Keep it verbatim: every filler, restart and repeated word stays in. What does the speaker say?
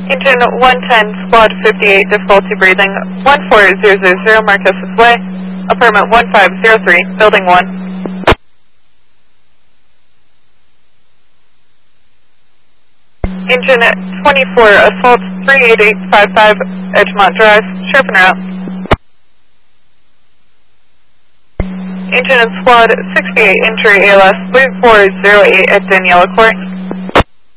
Engine one ten, squad fifty-eight, difficulty breathing, one four zero zero zero, Marquesas Way, apartment one five zero three, building one. Engine twenty-four, assault three eight eight five five, Edgemont Drive, Sherpen route. Engine and squad sixty-eight, entry A L S three four zero eight at Daniela Court.